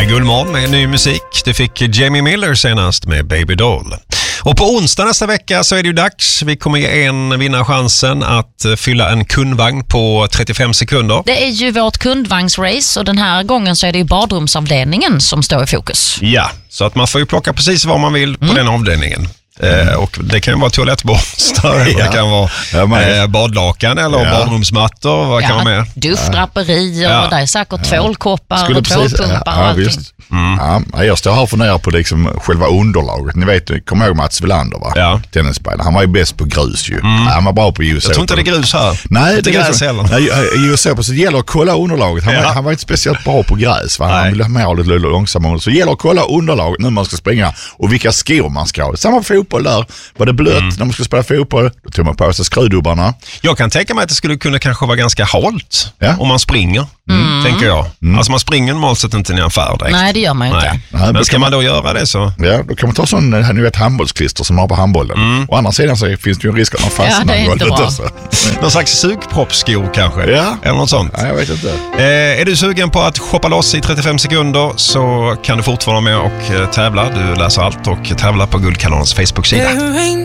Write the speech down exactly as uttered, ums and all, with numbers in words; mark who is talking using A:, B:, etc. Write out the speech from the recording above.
A: är Guldmorgon med ny musik. Du fick Jamie Miller senast med Baby Doll. Och på onsdag nästa vecka så är det ju dags. Vi kommer ge en vinnarchansen att fylla en kundvagn på trettiofem sekunder.
B: Det är ju vårt kundvagnsrace och den här gången så är det ju badrumsavdelningen som står i fokus.
A: Ja, så att man får ju plocka precis vad man vill på mm. den avdelningen.
C: Mm.
A: Eh, och det kan ju vara toalettborstar, ja. Det kan vara
C: ja,
A: eh, badlakan eller ja. badrumsmattor, vad
B: ja,
A: kan vara med?
B: Duschdraperier
C: ja.
B: och där är säkert ja. tvålkoppar
C: Skulle
B: och tvålpumpar
C: ja,
B: och
C: ja,
B: allting.
C: Mm. Ja, jag står här och funderar på liksom själva underlaget. Ni vet, kommer ihåg Mats Wilander, va?
A: Ja.
C: Tennisspelare. Han var ju bäst på grus ju. Mm. Han var bra på U S A.
A: Jag tror inte det är grus här.
C: Nej,
A: det är gräs heller.
C: I U S A så det gäller att kolla underlaget. Han, ja. var, han var inte speciellt bra på gräs, va? Han ville ha mer lite långsammare. Så det gäller att kolla underlaget när man ska springa och vilka skor man ska ha. Samma fotboll där. Var det blött mm. när man skulle spela fotboll, då tog man på sig skruvdubbarna.
A: Jag kan tänka mig att det skulle kunna kanske vara ganska halt
C: ja.
A: om man springer, mm. tänker jag. Mm. Alltså man springer normalt sett inte i en affär direkt.
B: Nej, det gör man ju inte.
A: Nej. Men ska man då göra det så?
C: Ja, då kan man ta sån, ni vet, handbollsklister som man har på handbollen. Mm. Å andra sidan så finns det ju en risk att man fastnar.
B: Ja, det är inte bra.
A: Någon slags sugproppsskor kanske?
C: Ja.
A: Eller något sånt.
C: Ja, jag vet inte.
A: Eh, är du sugen på att shoppa loss i trettiofem sekunder så kan du fortfarande med och tävla. Du läser allt och tävlar på Guldkanalens Facebook-sida.